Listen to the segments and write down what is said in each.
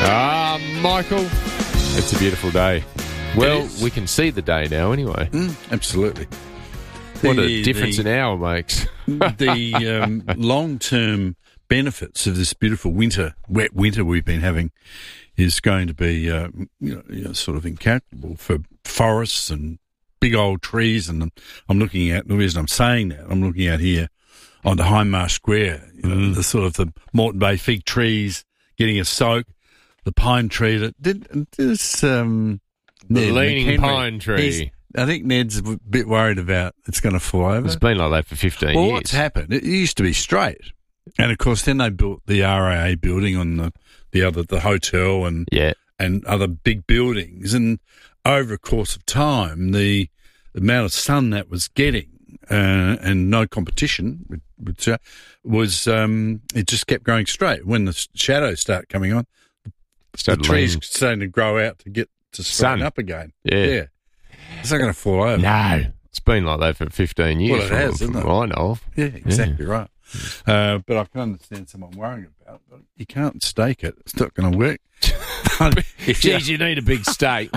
Michael, it's a beautiful day. Well, we can see the day now anyway. Absolutely. What a difference an hour makes. The long-term benefits of this beautiful wet winter we've been having is going to be sort of incalculable for forests and big old trees. And I'm looking at, the reason I'm saying that, I'm looking at here on the Hindmarsh Square, the sort of the Moreton Bay fig trees getting a soak, the pine tree that did this the leaning pine tree. I think Ned's a bit worried about it's going to fall over. It's been like that for 15 years. Well, what's happened? It used to be straight. And, of course, then they built the RAA building on the hotel and other big buildings. And over a course of time, the amount of sun that was getting and no competition was it just kept going straight. When the shadows start coming on, the trees starting to grow out to get to straighten up again. Yeah. It's not going to fall over. No. It's been like that for 15 years. Well, it has, isn't it? I know of. Yeah, exactly right. But I can understand someone worrying about it. But you can't stake it. It's not going to work. Geez, you need a big stake.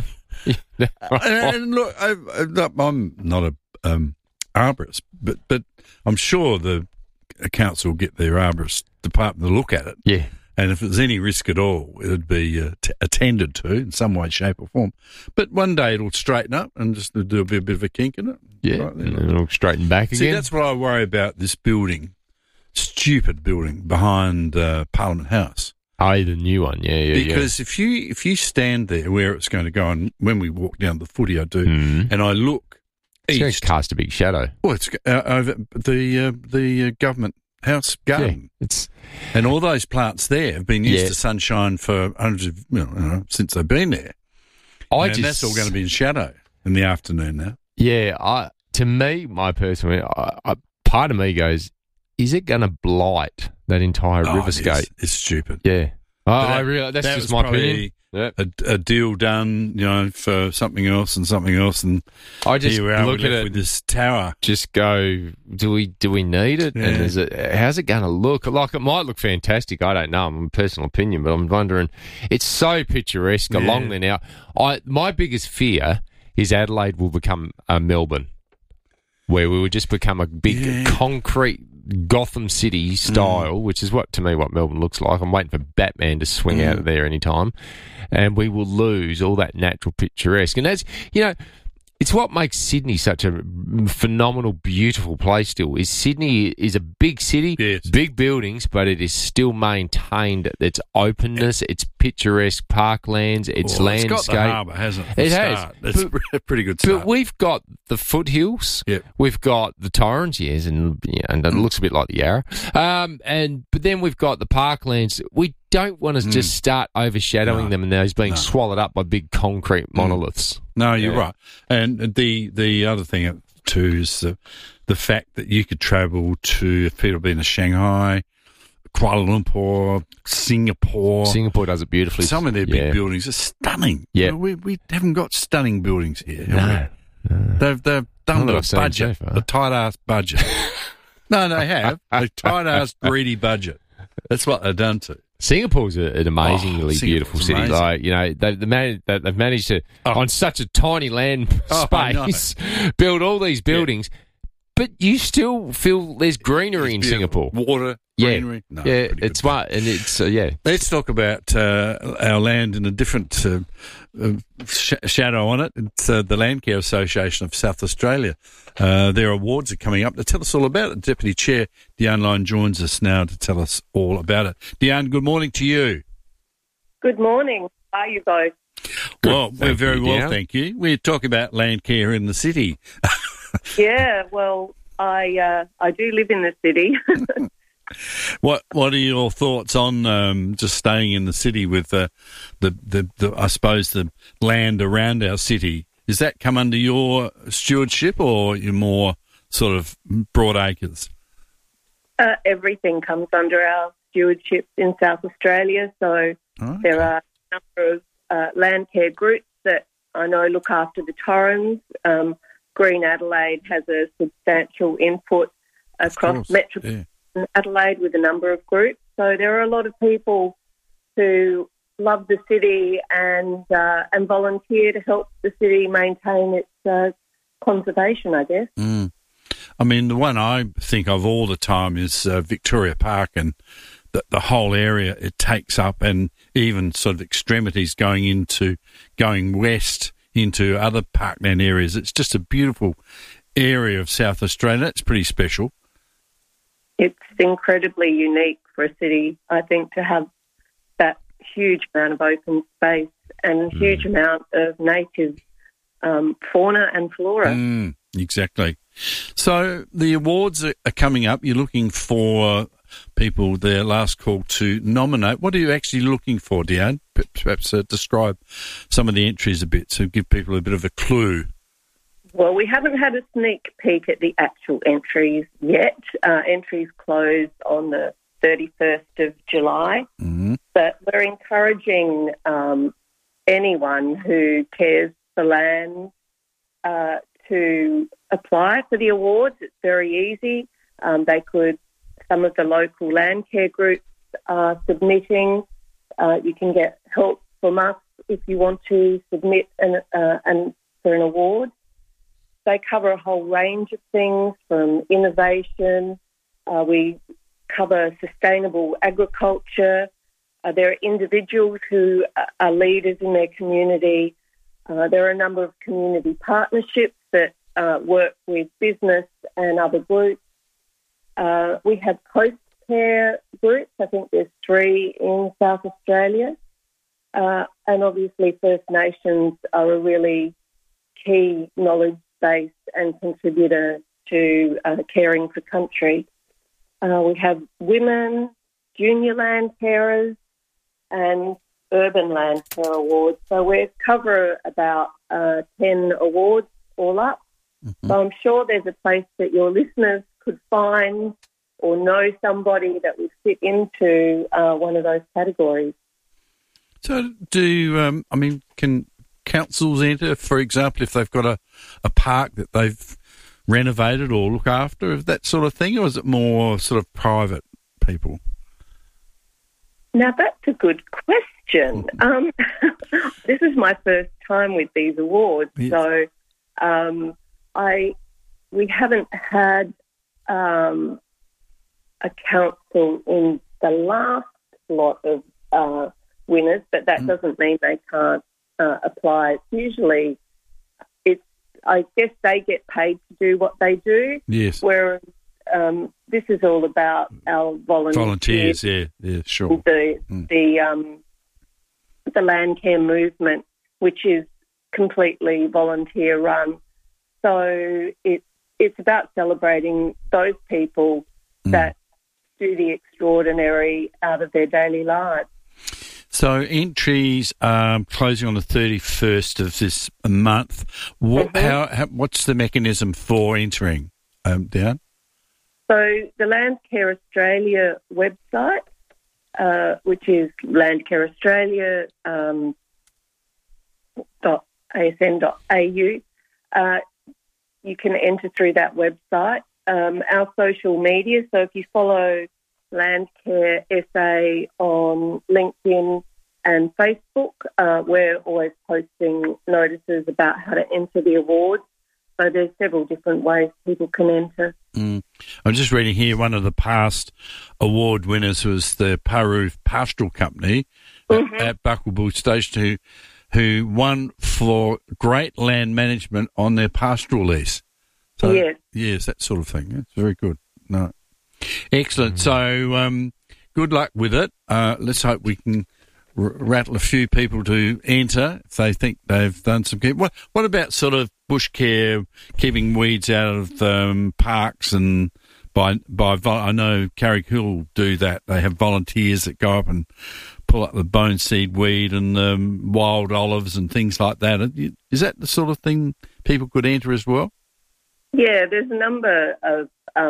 And look, I'm not a arborist, but I'm sure the council will get their arborist department to look at it. Yeah. And if there's any risk at all, it would be attended to in some way, shape or form. But one day it'll straighten up and just do a bit of a kink in it. Yeah, right, and then it'll straighten back again. See, that's what I worry about this building, stupid building behind Parliament House. Oh, the new one, yeah. Because if you stand there where it's going to go, and when we walk down the footy, I do, and I look east. It's going to cast a big shadow. Well, it's over the government house garden. Yeah, and all those plants there have been used to sunshine for hundreds of, since they've been there. And that's all going to be in shadow in the afternoon now. Yeah, to me, my personal, part of me goes, is it going to blight that entire riverscape? It's stupid. Yeah. I really, that's just my opinion. Yep. A deal done, for something else, and I just here we are look at it with this tower. Just go, do we need it? Yeah. And how's it going to look? Like, it might look fantastic. I don't know. I'm a personal opinion, but I'm wondering. It's so picturesque along there now. My biggest fear is Adelaide will become Melbourne, where we would just become a big concrete Gotham City style, which is what Melbourne looks like. I'm waiting for Batman to swing out of there anytime, and we will lose all that natural picturesque. And that's, it's what makes Sydney such a phenomenal, beautiful place still. Is Sydney is a big city, big buildings, but it is still maintained its openness, its picturesque parklands, its landscape. It's got the harbour, hasn't it? It has. It's a pretty good start. But we've got the foothills. Yep. We've got the Torrens, and it looks a bit like the Yarra. But then we've got the parklands. We don't want to just start overshadowing them and those being swallowed up by big concrete monoliths. No, you're right. And the other thing too is the fact that you could travel to, if people have been to Shanghai, Kuala Lumpur, Singapore. Singapore does it beautifully. Some of their big buildings are stunning. Yeah. We haven't got stunning buildings here. No. They've done the budget, the tight-ass budget. No, they have. A tight-ass greedy budget. That's what they've done to. Singapore's an amazingly beautiful city. Amazing. Like, they've managed to, on such a tiny land space, build all these buildings, but you still feel there's greenery in Singapore. Water, greenery. No, it's smart, and it's Let's talk about our land in a different shadow on it. It's the Landcare Association of South Australia. Their awards are coming up. To tell us all about it, Deputy Chair Deanne Lyon joins us now to tell us all about it. Deanne, good morning to you. Good morning. How are you both? Well, we're very well, thank you. We're talking about Landcare in the city. Yeah, well, I do live in the city. What are your thoughts on just staying in the city with the I suppose the land around our city? Does that come under your stewardship, or you're more sort of broad acres? Everything comes under our stewardship in South Australia. So there are a number of land care groups that I know look after the Torrens. Green Adelaide has a substantial input across Metropolitan Adelaide with a number of groups. So there are a lot of people who love the city and volunteer to help the city maintain its conservation, I guess. Mm. I mean, the one I think of all the time is Victoria Park, and the whole area it takes up, and even sort of extremities going west into other parkland areas. It's just a beautiful area of South Australia. It's pretty special. It's incredibly unique for a city, I think, to have that huge amount of open space and huge amount of native fauna and flora. Exactly. So the awards are coming up. You're looking for people, their last call to nominate. What are you actually looking for, Deanne? Perhaps describe some of the entries a bit to give people a bit of a clue. Well, we haven't had a sneak peek at the actual entries yet. Entries close on the 31st of July. Mm-hmm. But we're encouraging anyone who cares for land to apply for the awards. It's very easy. Some of the local land care groups are submitting. You can get help from us if you want to submit for an award. They cover a whole range of things from innovation. We cover sustainable agriculture. There are individuals who are leaders in their community. There are a number of community partnerships that work with business and other groups. We have post-care groups. I think there's 3 in South Australia. And obviously First Nations are a really key knowledge base and contributor to caring for country. We have women, junior land carers, and urban land care awards. So we cover about 10 awards all up. Mm-hmm. So I'm sure there's a place that your listeners could find or know somebody that would fit into one of those categories. So can councils enter, for example, if they've got a park that they've renovated or look after, that sort of thing, or is it more sort of private people? Now, that's a good question. This is my first time with these awards, yes. So we haven't had a council in the last lot of winners, but that doesn't mean they can't apply. Usually, I guess they get paid to do what they do. Yes. Whereas this is all about our volunteers. Yeah, sure. The land care movement, which is completely volunteer run. So it's about celebrating those people that do the extraordinary out of their daily lives. So entries closing on the 31st of this month. What's the mechanism for entering, Dan? So the Land Care Australia website, which is landcareaustralia.asn.au, you can enter through that website. Our social media, so if you follow Landcare SA on LinkedIn and Facebook, we're always posting notices about how to enter the awards. So there's several different ways people can enter. I'm just reading here, one of the past award winners was the Paru Pastoral Company at Buckleball Station, who won for great land management on their pastoral lease. So, yes, that sort of thing. It's very good. No. Excellent. So good luck with it. Let's hope we can rattle a few people to enter if they think they've done some care. What about sort of bush care, keeping weeds out of parks, and by I know Carrickhill do that. They have volunteers that go up and pull up the bone seed weed and wild olives and things like that. Is that the sort of thing people could enter as well? Yeah, there's a number of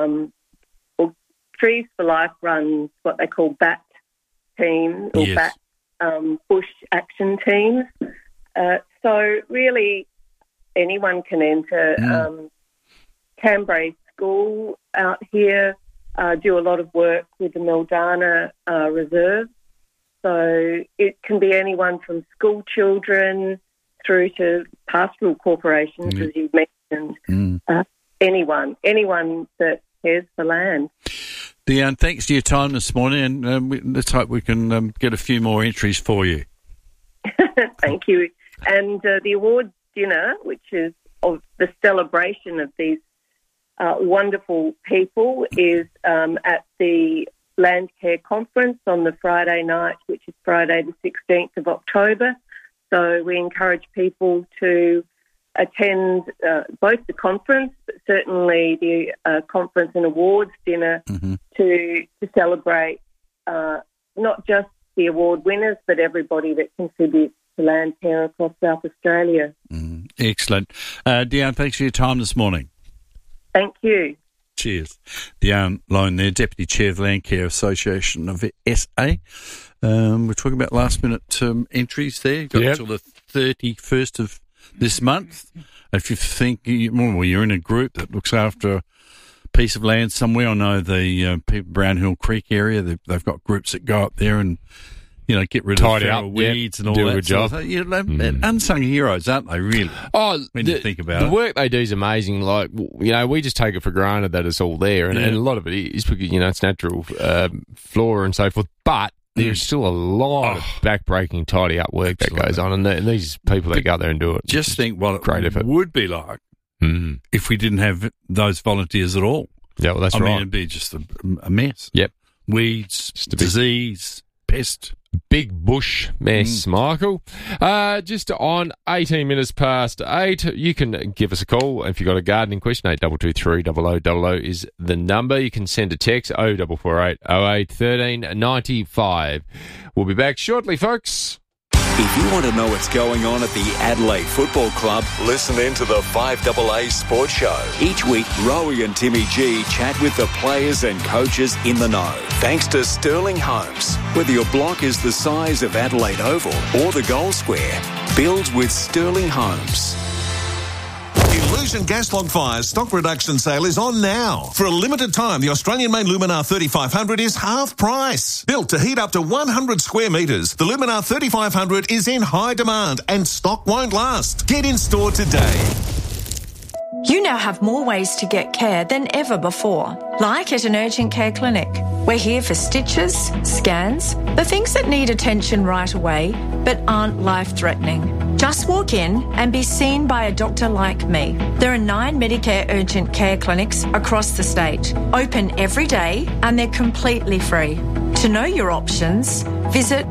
Trees for Life runs what they call BAT teams or BAT bush action teams. So really anyone can enter. Cambrai School out here do a lot of work with the Mildana Reserve. So it can be anyone from school children through to pastoral corporations, as you've mentioned. Anyone that cares for land. Deanne, thanks for your time this morning, and let's hope we can get a few more entries for you. Thank you. And the awards dinner, which is of the celebration of these wonderful people, is at the Landcare Conference on the Friday night, which is Friday the 16th of October. So we encourage people to attend both the conference, but certainly the conference and awards dinner to celebrate not just the award winners, but everybody that contributes to land care across South Australia. Excellent. Deanne, thanks for your time this morning. Thank you. Cheers. Deanne Lone there, Deputy Chair of the Landcare Association of SA. We're talking about last-minute entries there. Got until the 31st of this month. If you think you're in a group that looks after a piece of land somewhere, I know the Brown Hill Creek area, they've got groups that go up there and get rid of the weeds and all that. Do a good job. They're unsung heroes, aren't they, really? When you think about it. The work they do is amazing. Like, we just take it for granted that it's all there, and a lot of it is because, it's natural flora and so forth, but there's still a lot of back-breaking, tidy-up work that goes on, and these people that go out there and do it. Just think what it would be like if we didn't have those volunteers at all. Yeah, well, that's right. I mean, it'd be just a mess. Yep. Weeds, disease, pest. Big bush mess, Michael. Just on 18 minutes past 8, you can give us a call if you've got a gardening question. 8223 0000 is the number. You can send a text 0448 08 13 95. We'll be back shortly, folks. If you want to know what's going on at the Adelaide Football Club, listen in to the 5AA Sports Show. Each week, Rowie and Timmy G chat with the players and coaches in the know. Thanks to Sterling Homes. Whether your block is the size of Adelaide Oval or the Gold Square, build with Sterling Homes. Illusion gas log fires stock reduction sale is on now. For a limited time, the Australian-made Luminar 3500 is half price. Built to heat up to 100 square metres, the Luminar 3500 is in high demand and stock won't last. Get in store today. You now have more ways to get care than ever before, like at an urgent care clinic. We're here for stitches, scans, the things that need attention right away but aren't life-threatening. Just walk in and be seen by a doctor like me. There are 9 Medicare urgent care clinics across the state, open every day, and they're completely free. To know your options, visit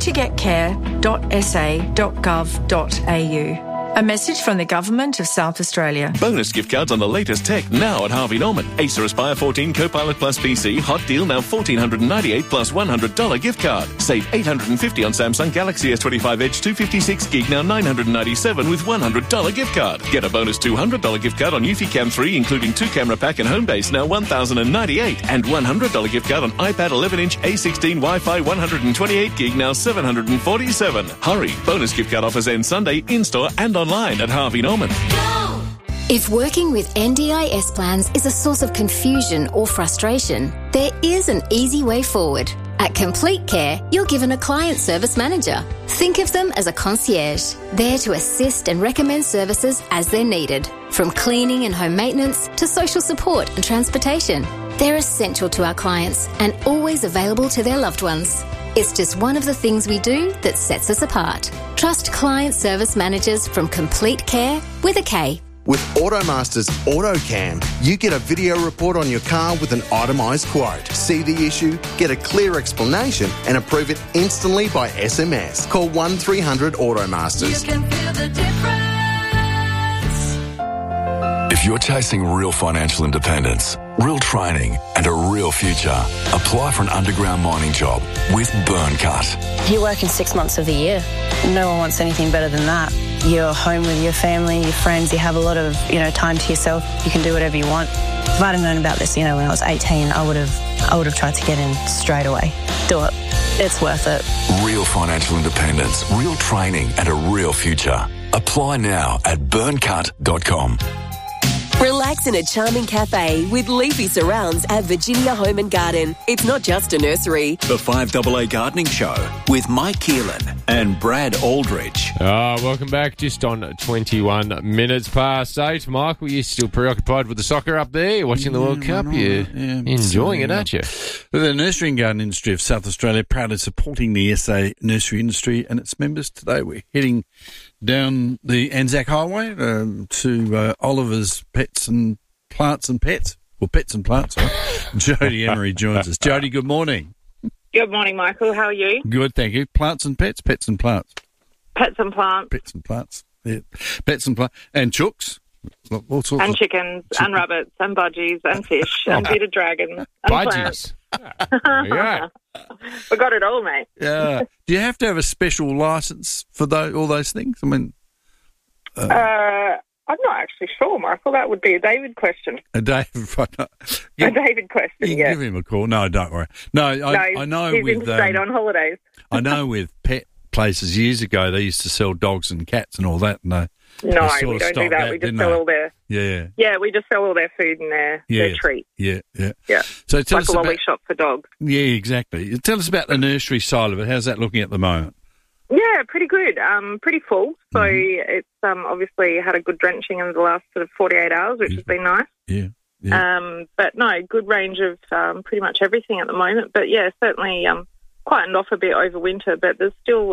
wheretogetcare.sa.gov.au. A message from the Government of South Australia. Bonus gift cards on the latest tech now at Harvey Norman. Acer Aspire 14 Copilot Plus PC, hot deal now $1,498 plus $100 gift card. Save $850 on Samsung Galaxy S25 Edge 256 gig, now $997 with $100 gift card. Get a bonus $200 gift card on Eufy Cam 3, including 2-camera pack and home base, now $1,098. And $100 gift card on iPad 11-inch A16 Wi-Fi 128 gig, now $747. Hurry! Bonus gift card offers end Sunday, in-store and online at Harvey Norman. If working with NDIS plans is a source of confusion or frustration, there is an easy way forward. At Complete Care, you're given a client service manager. Think of them as a concierge, there to assist and recommend services as they're needed, from cleaning and home maintenance to social support and transportation. They're essential to our clients and always available to their loved ones. It's just one of the things we do that sets us apart. Trust client service managers from Complete Care with a K. With Automaster's AutoCam, you get a video report on your car with an itemised quote. See the issue, get a clear explanation and approve it instantly by SMS. Call 1300 Automasters. You can feel the difference. If you're chasing real financial independence, real training and a real future, apply for an underground mining job with Burncut. You work in 6 months of the year. No one wants anything better than that. You're home with your family, your friends, you have a lot of, time to yourself. You can do whatever you want. If I'd have known about this, when I was 18, I would have tried to get in straight away. Do it. It's worth it. Real financial independence, real training and a real future. Apply now at burncut.com. Relate Relax in a charming cafe with leafy surrounds at Virginia Home and Garden. It's not just a nursery. The 5AA Gardening Show with Mike Keelan and Brad Aldridge. Welcome back. Just on 21 minutes past 8. Michael, you're still preoccupied with the soccer up there? You're watching the World Cup? You're enjoying it, aren't you? The nursery and garden industry of South Australia proudly supporting the SA nursery industry and its members. Today we're heading down the Anzac Highway to Oliver's Pets and Plants and Pets. Well, Pets and Plants, right? Jodie Emery joins us. Jodie, good morning. Good morning, Michael. How are you? Good, thank you. Plants and Pets, Pets and Plants. Pets and Plants. Pets and Plants. Yeah. Pets and Plants. And chooks. All sorts and chickens, and rabbits, and budgies, and fish, and bearded dragons, and budgies. Plants. We got it all, mate. Yeah. Do you have to have a special licence for all those things? I mean... I'm not actually sure, Michael. That would be a David question. A David question, yeah. Give him a call. No, don't worry. No, I know he's with... interstate on holidays. I know with pet places years ago, they used to sell dogs and cats and all that, and they we don't do that. We just sell all their... Yeah, we just sell all their food and their treats. Yeah. So tell us about... lolly shop for dogs. Yeah, exactly. Tell us about the nursery side of it. How's that looking at the moment? Yeah, pretty good. Pretty full. So it's obviously had a good drenching in the last sort of 48 hours, which has been nice. Yeah. But no, good range of pretty much everything at the moment. But yeah, certainly quietened off a bit over winter. But there's still,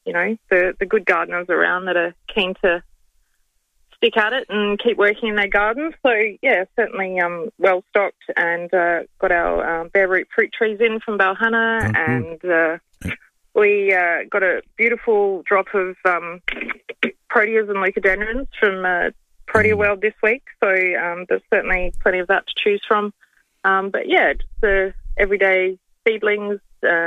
the good gardeners around that are keen to stick at it and keep working in their gardens. So yeah, certainly well stocked, and got our bare root fruit trees in from Balhana, and we got a beautiful drop of proteas and leucodendrons from Protea World this week. So there's certainly plenty of that to choose from. But yeah, just the everyday seedlings,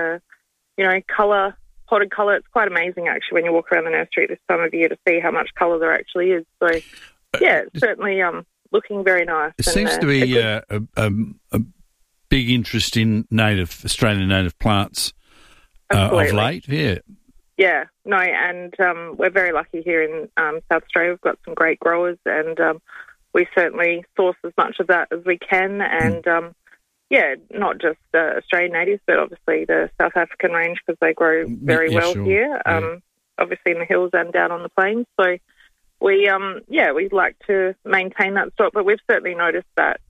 colour, potted colour. It's quite amazing actually when you walk around the nursery at this time of year to see how much colour there actually is. So yeah, it's certainly looking very nice. It seems to be a big interest in Australian native plants of late. Yeah, no, and we're very lucky here in South Australia. We've got some great growers, and we certainly source as much of that as we can. And not just Australian natives, but obviously the South African range, because they grow very well here. Obviously in the hills and down on the plains. So we'd like to maintain that stock, but we've certainly noticed that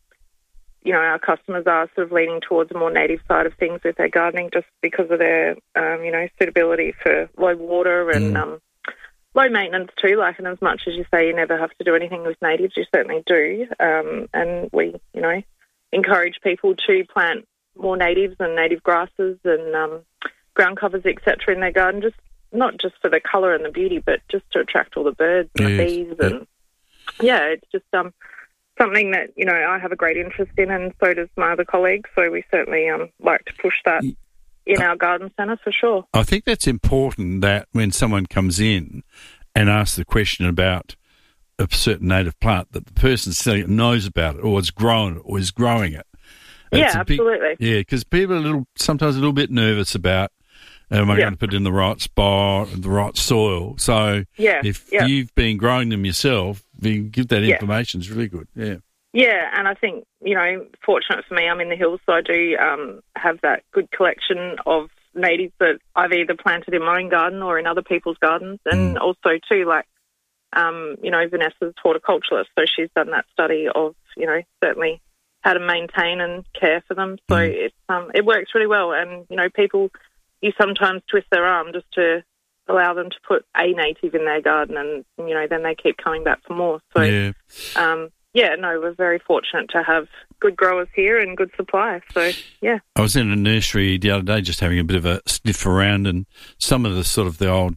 our customers are sort of leaning towards a more native side of things with their gardening, just because of their suitability for low water and low maintenance too. Like, and as much as you say you never have to do anything with natives, you certainly do. And we encourage people to plant more natives and native grasses and ground covers, etc., in their garden, just not just for the colour and the beauty, but just to attract all the birds and the bees. And it's just something that I have a great interest in, and so does my other colleagues. So we certainly like to push that in our garden centre for sure. I think that's important, that when someone comes in and asks the question about a certain native plant, that the person selling it knows about it, or has grown it, or is growing it. Absolutely. Because people are sometimes a little bit nervous about, am I going to put it in the right spot, the right soil? So if you've been growing them yourself, you give that information is really good. Yeah, and I think, fortunate for me, I'm in the hills, so I do have that good collection of natives that I've either planted in my own garden or in other people's gardens. And also too, like, Vanessa's horticulturalist, so she's done that study of, certainly how to maintain and care for them. So it works really well. And, people, you sometimes twist their arm just to allow them to put a native in their garden, and, then they keep coming back for more. So, we're very fortunate to have good growers here and good supply. So, yeah. I was in a nursery the other day just having a bit of a sniff around, and some of the sort of the old,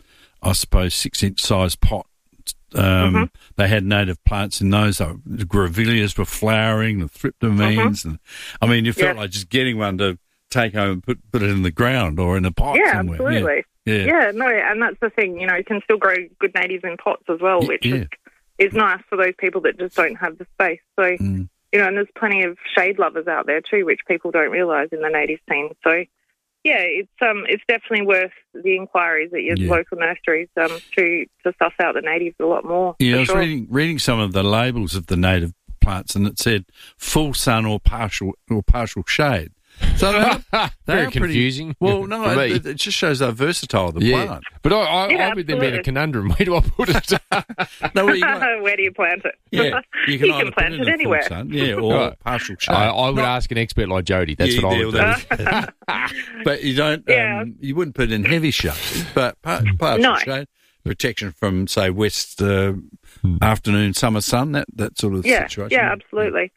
6-inch size pot, they had native plants in those. The grevilleas were flowering, the thryptomines, and I mean, you felt like just getting one to take home and put it in the ground or in a pot somewhere. Absolutely. And that's the thing, you can still grow good natives in pots as well, which is nice for those people that just don't have the space. So, and there's plenty of shade lovers out there too, which people don't realise in the native scene. So, it's definitely worth the inquiries at your local nurseries to suss out the natives a lot more. Yeah, I was reading some of the labels of the native plants, and it said full sun or partial shade. So they're very confusing. Well, no, it just shows how versatile the plant. But I would then be in a conundrum. Where do I put it? Where do you plant it? Yeah, you can plant it anywhere. Or partial shade. I would ask an expert like Jody. That's what I would do. But you don't. You wouldn't put it in heavy shade, but partial shade. Protection from, say, west afternoon summer sun, that sort of situation. Yeah, absolutely.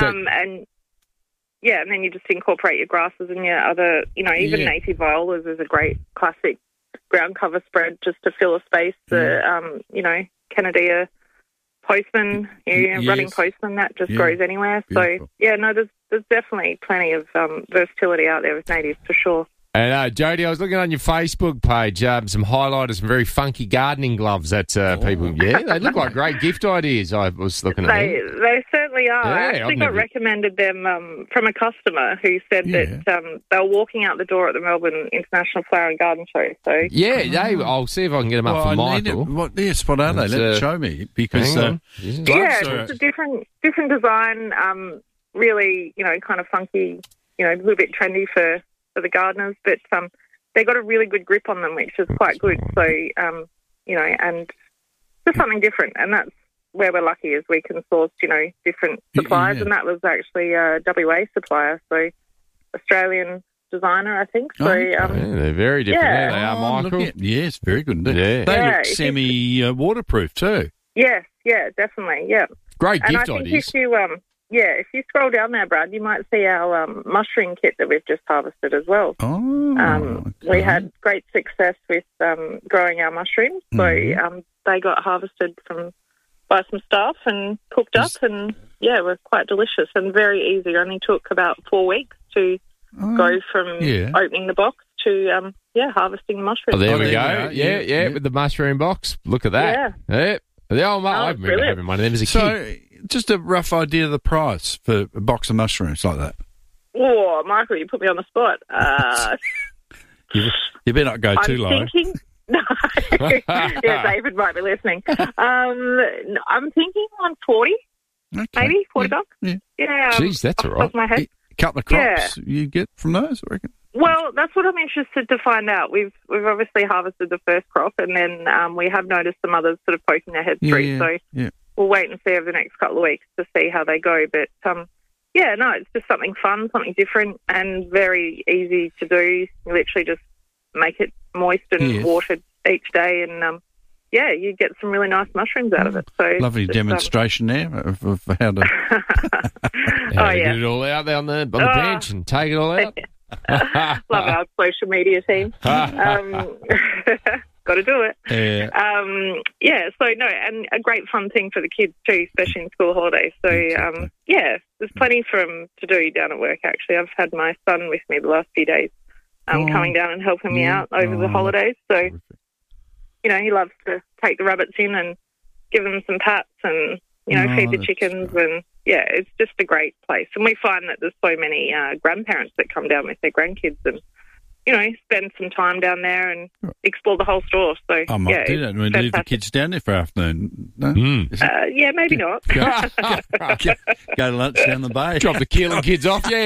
And then you just incorporate your grasses and your other, even native violas is a great classic ground cover spread just to fill a space. Canadea postman, running postman, that just grows anywhere. Beautiful. So, there's definitely plenty of versatility out there with natives for sure. And Jody, I was looking on your Facebook page, some highlighters, some very funky gardening gloves that people, they look like great gift ideas. I was looking at them. They certainly are. I actually got recommended them from a customer who said that they were walking out the door at the Melbourne International Flower and Garden Show. So I'll see if I can get them up for Michael. What are they? Let's show me. Because it's a different design, really, kind of funky, a little bit trendy for the gardeners, but they got a really good grip on them, which is quite good. So, and just something different, and that's where we're lucky is we can source, different suppliers, and that was actually a WA supplier, so Australian designer, I think. So, they're very different. Yeah, they are, Michael. Yes, very good. They look semi-waterproof too. Yes, definitely, yeah. Great gift and I ideas. Think if you scroll down there, Brad, you might see our mushroom kit that we've just harvested as well. We had great success with growing our mushrooms. So they got harvested by some staff and cooked up and, were quite delicious and very easy. Only took about 4 weeks to go from opening the box to, harvesting the mushrooms. Oh, there we go. Yeah, with the mushroom box. Look at that. Yeah. The old I remember having one of them as a kid. Just a rough idea of the price for a box of mushrooms like that. Oh, Michael, you put me on the spot. You better not go too low. David might be listening. I'm thinking $140, maybe $40. Yeah. Jeez, that's all right. My head. A couple of crops you get from those, I reckon. Well, that's what I'm interested to find out. We've obviously harvested the first crop, and then we have noticed some others sort of poking their heads through. So we'll wait and see over the next couple of weeks to see how they go. But, it's just something fun, something different, and very easy to do. You literally just make it moist and watered each day, and, you get some really nice mushrooms out of it. So lovely demonstration there of how to... get it all out there on the bench and take it all out. Love our social media team. Got to do it. And a great fun thing for the kids too, especially in school holidays. So, there's plenty for them to do down at work, actually. I've had my son with me the last few days coming down and helping me out over the holidays. So, he loves to take the rabbits in and give them some pats and, feed the chickens and... Yeah, it's just a great place. And we find that there's so many grandparents that come down with their grandkids and, spend some time down there and explore the whole store. So, I might do that. We leave the kids down there for afternoon. No? Maybe not. Go to lunch down the bay. Drop the Keelan kids off. No,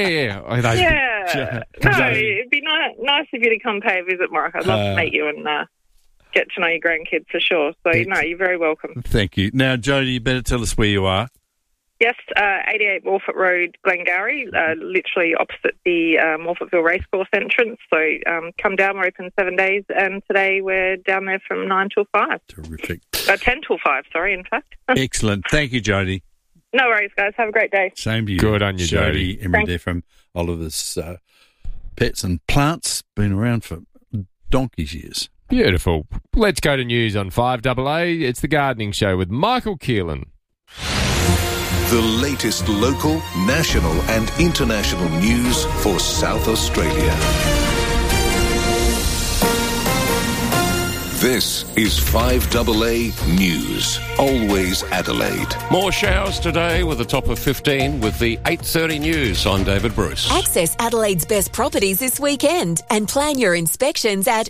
it'd be nice of you to come pay a visit, Mark. I'd love to meet you and get to know your grandkids for sure. So, you're very welcome. Thank you. Now, Jody, you better tell us where you are. Yes, 88 Morfett Road, Glengarry, literally opposite the Morfettville Racecourse entrance. So come down, we're open 7 days, and today we're down there from 9 till 5. Terrific. 10 till 5, sorry, in fact. Excellent. Thank you, Jody. No worries, guys. Have a great day. Same to you. Good on you, Jody. Emery there from Oliver's Pets and Plants. Been around for donkey's years. Beautiful. Let's go to news on 5AA. It's the Gardening Show with Michael Keelan. The latest local, national and international news for South Australia. This is 5AA News. Always Adelaide. More showers today with a top of 15 with the 8:30 news. I'm David Bruce. Access Adelaide's best properties this weekend and plan your inspections at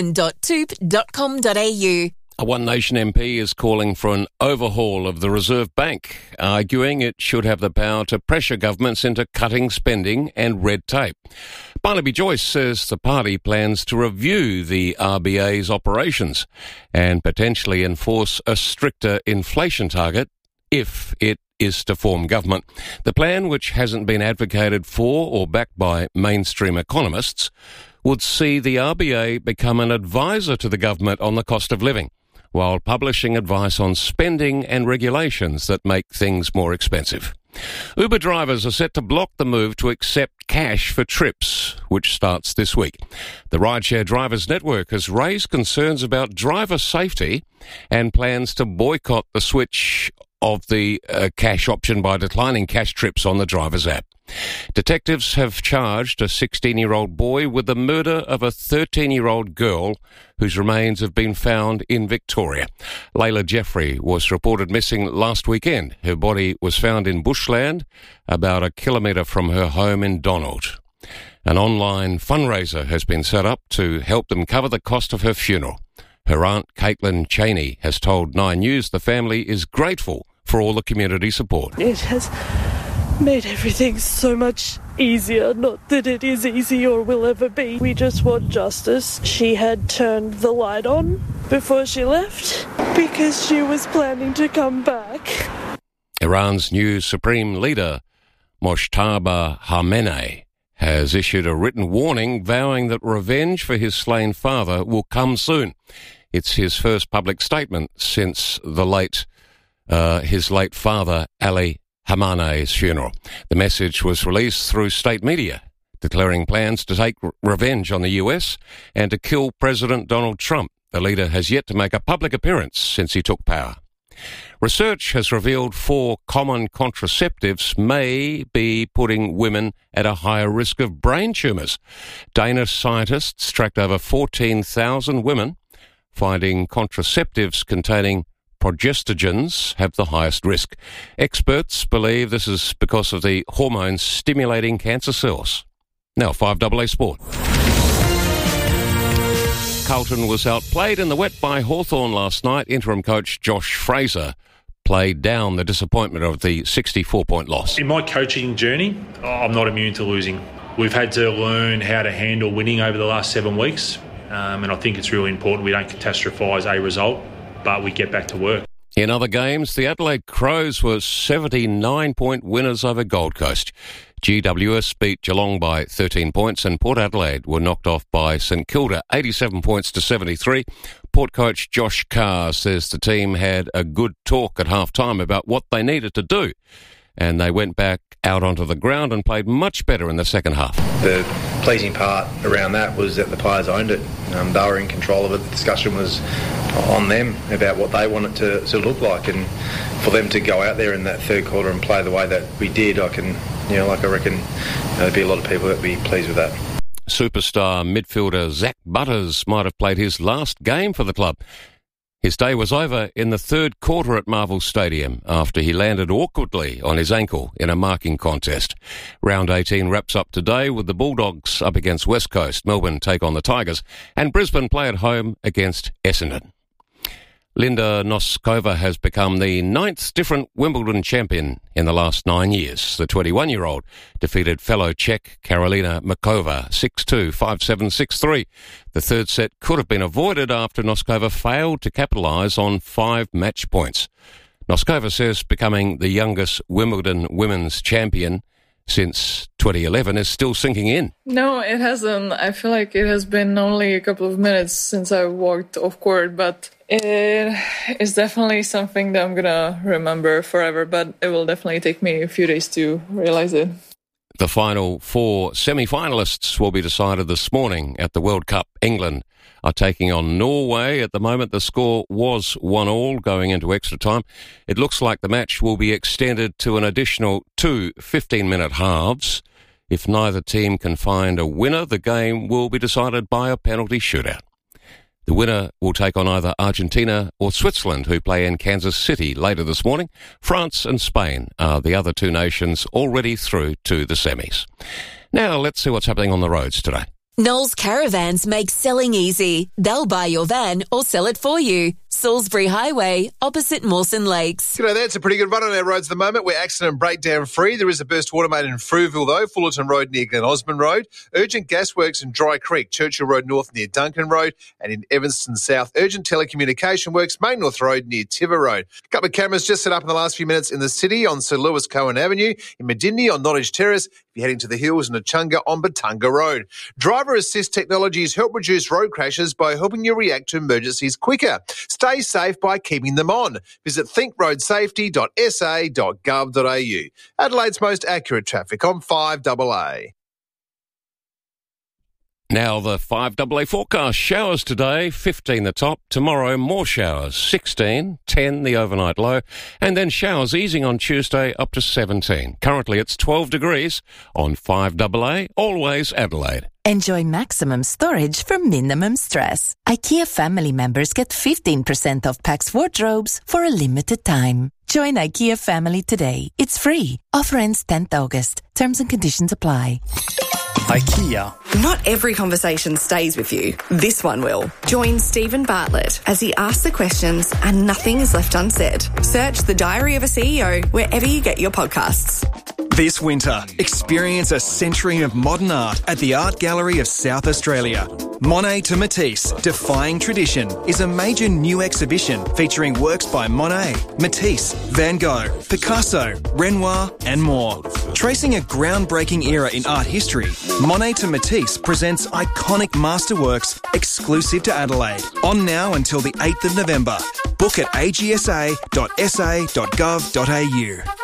open.toop.com.au. A One Nation MP is calling for an overhaul of the Reserve Bank, arguing it should have the power to pressure governments into cutting spending and red tape. Barnaby Joyce says the party plans to review the RBA's operations and potentially enforce a stricter inflation target if it is to form government. The plan, which hasn't been advocated for or backed by mainstream economists, would see the RBA become an advisor to the government on the cost of living, while publishing advice on spending and regulations that make things more expensive. Uber drivers are set to block the move to accept cash for trips, which starts this week. The Rideshare Drivers Network has raised concerns about driver safety and plans to boycott the switch of the cash option by declining cash trips on the driver's app. Detectives have charged a 16-year-old boy with the murder of a 13-year-old girl whose remains have been found in Victoria. Layla Jeffrey was reported missing last weekend. Her body was found in bushland about a kilometre from her home in Donald. An online fundraiser has been set up to help them cover the cost of her funeral. Her aunt, Caitlin Cheney, has told Nine News the family is grateful for all the community support. It has made everything so much easier. Not that it is easy or will ever be. We just want justice. She had turned the light on before she left because she was planning to come back. Iran's new supreme leader, Mojtaba Khamenei, has issued a written warning vowing that revenge for his slain father will come soon. It's his first public statement since his late father, Ali Khamenei's funeral. The message was released through state media, declaring plans to take revenge on the US and to kill President Donald Trump. The leader has yet to make a public appearance since he took power. Research has revealed 4 common contraceptives may be putting women at a higher risk of brain tumours. Danish scientists tracked over 14,000 women, finding contraceptives containing progestogens have the highest risk. Experts believe this is because of the hormones stimulating cancer cells. Now, 5AA Sport. Carlton was outplayed in the wet by Hawthorn last night. Interim coach Josh Fraser played down the disappointment of the 64-point loss. In my coaching journey, I'm not immune to losing. We've had to learn how to handle winning over the last 7 weeks, and I think it's really important we don't catastrophise a result, but we get back to work. In other games, the Adelaide Crows were 79-point winners over Gold Coast. GWS beat Geelong by 13 points and Port Adelaide were knocked off by St Kilda, 87 points to 73. Port coach Josh Carr says the team had a good talk at half-time about what they needed to do, and they went back out onto the ground and played much better in the second half. The pleasing part around that was that the players owned it. They were in control of it. The discussion was on them about what they wanted to look like, and for them to go out there in that third quarter and play the way that we did, I reckon there'd be a lot of people that'd be pleased with that. Superstar midfielder Zach Butters might have played his last game for the club. His day was over in the third quarter at Marvel Stadium after he landed awkwardly on his ankle in a marking contest. Round 18 wraps up today with the Bulldogs up against West Coast. Melbourne take on the Tigers and Brisbane play at home against Essendon. Linda Noskova has become the 9th different Wimbledon champion in the last 9 years. The 21-year-old defeated fellow Czech Karolina Makova 6-2, 5-7, 6-3. The third set could have been avoided after Noskova failed to capitalise on 5 match points. Noskova says becoming the youngest Wimbledon women's champion since 2011 is still sinking in. No, it hasn't. I feel like it has been only a couple of minutes since I walked off court, but it is definitely something that I'm going to remember forever, but it will definitely take me a few days to realize it. The final 4 semi-finalists will be decided this morning at the World Cup. England are taking on Norway. At the moment, the score was 1-1 going into extra time. It looks like the match will be extended to an additional 2 15-minute halves. If neither team can find a winner, the game will be decided by a penalty shootout. The winner will take on either Argentina or Switzerland, who play in Kansas City later this morning. France and Spain are the other two nations already through to the semis. Now let's see what's happening on the roads today. Knowles Caravans make selling easy. They'll buy your van or sell it for you. Salisbury Highway, opposite Mawson Lakes. G'day there, it's a pretty good run on our roads at the moment. We're accident and breakdown free. There is a burst water main in Frueville though, Fullerton Road near Glen Osmond Road. Urgent gas works in Dry Creek, Churchill Road North near Duncan Road. And in Evanston South, urgent telecommunication works, Main North Road near Tiver Road. A couple of cameras just set up in the last few minutes in the city on Sir Lewis Cohen Avenue, in Medindie on Nottage Terrace, if you're heading to the hills, in Achunga on Batunga Road. Driver assist technologies help reduce road crashes by helping you react to emergencies quicker. Stay safe by keeping them on. Visit thinkroadsafety.sa.gov.au. Adelaide's most accurate traffic on 5AA. Now the 5AA forecast. Showers today, 15 the top. Tomorrow, more showers, 16, 10 the overnight low. And then showers easing on Tuesday up to 17. Currently it's 12 degrees on 5AA, always Adelaide. Enjoy maximum storage for minimum stress. IKEA family members get 15% off Pax wardrobes for a limited time. Join IKEA family today. It's free. Offer ends 10th August. Terms and conditions apply. IKEA. Not every conversation stays with you. This one will. Join Stephen Bartlett as he asks the questions and nothing is left unsaid. Search The Diary of a CEO wherever you get your podcasts. This winter, experience a century of modern art at the Art Gallery of South Australia. Monet to Matisse, Defying Tradition, is a major new exhibition featuring works by Monet, Matisse, Van Gogh, Picasso, Renoir and more. Tracing a groundbreaking era in art history, Monet to Matisse presents iconic masterworks exclusive to Adelaide. On now until the 8th of November. Book at agsa.sa.gov.au.